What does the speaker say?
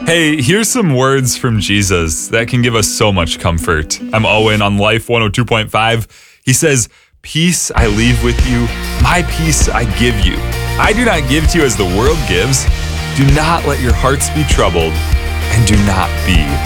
Hey, here's some words from Jesus that can give us so much comfort. I'm Owen on Life 102.5. He says, "Peace I leave with you, my peace I give you. I do not give to you as the world gives. Do not let your hearts be troubled, and do not be